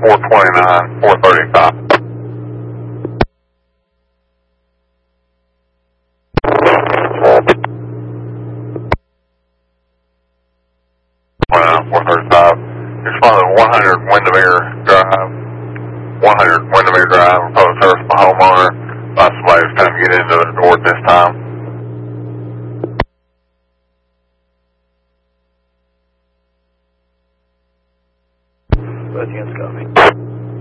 429, 435. Wow, 435. Responding to 100 Windermere Drive. 100 Windermere Drive, proposed service by homeowner. By somebody who's trying to get into the door at this time. Both units copy.